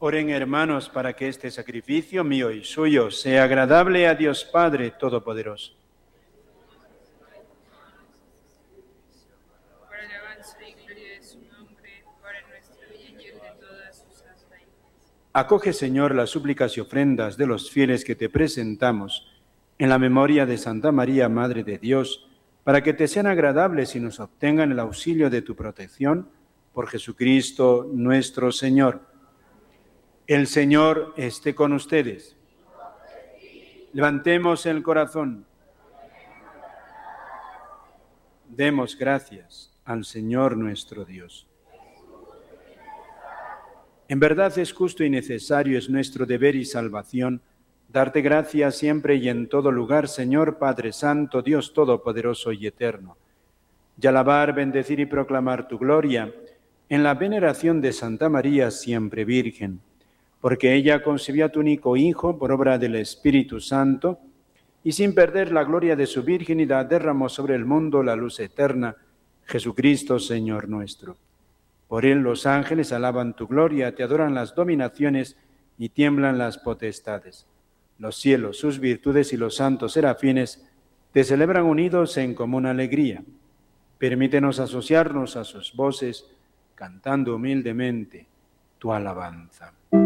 Oren, hermanos, para que este sacrificio mío y suyo sea agradable a Dios Padre Todopoderoso. Para alabanza y gloria de su nombre, para nuestro bien y el de todas sus santas. Acoge, Señor, las súplicas y ofrendas de los fieles que te presentamos en la memoria de Santa María, Madre de Dios, para que te sean agradables y nos obtengan el auxilio de tu protección, por Jesucristo nuestro Señor. El Señor esté con ustedes. Levantemos el corazón. Demos gracias al Señor nuestro Dios. En verdad es justo y necesario, es nuestro deber y salvación, darte gracias siempre y en todo lugar, Señor Padre Santo, Dios Todopoderoso y Eterno, y alabar, bendecir y proclamar tu gloria en la veneración de Santa María, siempre Virgen, porque ella concibió a tu único Hijo por obra del Espíritu Santo, y sin perder la gloria de su virginidad derramó sobre el mundo la luz eterna, Jesucristo, Señor nuestro. Por él los ángeles alaban tu gloria, te adoran las dominaciones y tiemblan las potestades. Los cielos, sus virtudes y los santos serafines te celebran unidos en común alegría. Permítenos asociarnos a sus voces, cantando humildemente tu alabanza.